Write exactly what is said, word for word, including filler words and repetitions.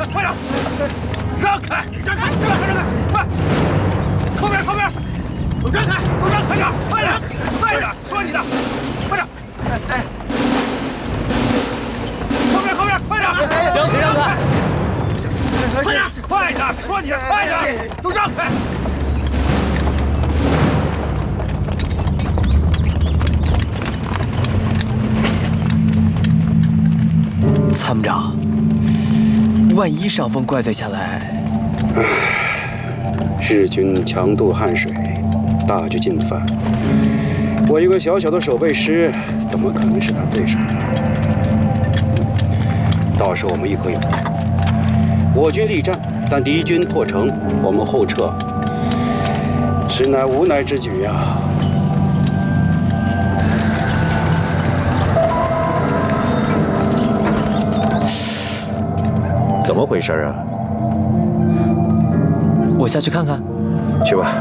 快点，让开！让开！让开！让开！快！后边，后边！让开！都让开点！快点！快点！说你的，快点！哎哎！后边，后边！快点！ 让开！让开！ 快点！快点！说你的，快点！都让开！ 参谋长，万一上峰怪罪下来， 日军强渡汉水，大举进犯，我一个小小的守备师，怎么可能是他对手？到时候我们一可有功。我军力战，但敌军破城，我们后撤，实乃无奈之举呀。 怎么回事啊？ 我下去看看。 去吧。